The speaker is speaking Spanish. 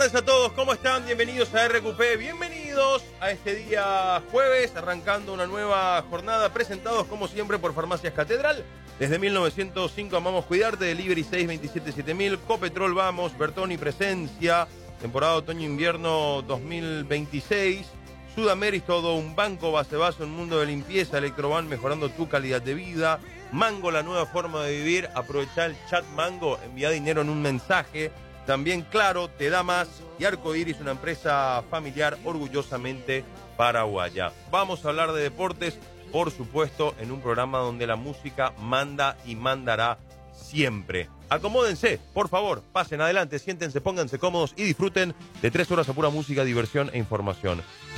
tardes a todos, ¿cómo están? Bienvenidos a RQP, bienvenidos a este día jueves, arrancando una nueva jornada, presentados como siempre por Farmacias Catedral. Desde 1905 amamos cuidarte, Delivery 627-7000, Copetrol Vamos, Bertoni Presencia, temporada otoño-invierno 2026, Sudameris, todo un banco, base vaso, un mundo de limpieza, Electroban mejorando tu calidad de vida, Mango, la nueva forma de vivir, aprovecha el chat Mango, envía dinero en un mensaje. También Claro, Te Da Más y Arcoiris, una empresa familiar orgullosamente paraguaya. Vamos a hablar de deportes, por supuesto, en un programa donde la música manda y mandará siempre. Acomódense, por favor, pasen adelante, siéntense, pónganse cómodos y disfruten de 3 horas a pura música, diversión e información.